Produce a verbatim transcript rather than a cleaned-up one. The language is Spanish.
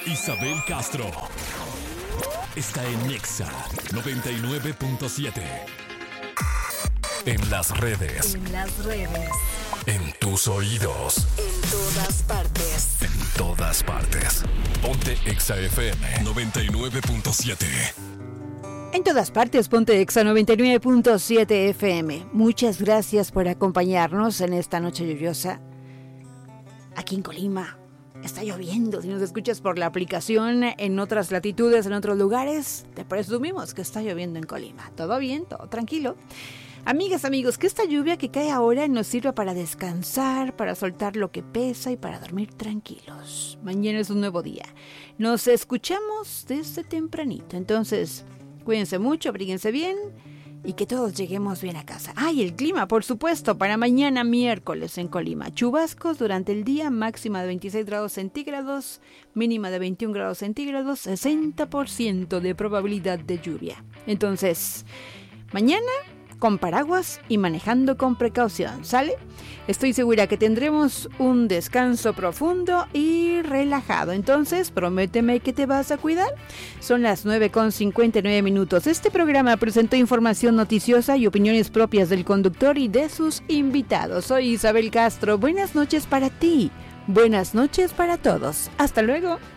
Isabel Castro está en Nexa noventa y nueve punto siete. En las redes. En las redes. En tus oídos. En todas partes. En todas partes. Ponte Exa F M noventa y nueve punto siete. En todas partes, ponte Exa noventa y nueve punto siete F M. Muchas gracias por acompañarnos en esta noche lluviosa. Aquí en Colima está lloviendo. Si nos escuchas por la aplicación en otras latitudes, en otros lugares, te presumimos que está lloviendo en Colima. ¿Todo bien? ¿Todo tranquilo? Amigas, amigos, que esta lluvia que cae ahora nos sirva para descansar, para soltar lo que pesa y para dormir tranquilos. Mañana es un nuevo día. Nos escuchamos desde tempranito. Entonces, cuídense mucho, abríguense bien y que todos lleguemos bien a casa. Ah, y el clima, por supuesto, para mañana miércoles en Colima. Chubascos durante el día, máxima de veintiséis grados centígrados, mínima de veintiún grados centígrados, sesenta por ciento de probabilidad de lluvia. Entonces, mañana con paraguas y manejando con precaución, ¿sale? Estoy segura que tendremos un descanso profundo y relajado. Entonces, prométeme que te vas a cuidar. Son las nueve con cincuenta y nueve minutos. Este programa presentó información noticiosa y opiniones propias del conductor y de sus invitados. Soy Isabel Castro. Buenas noches para ti. Buenas noches para todos. Hasta luego.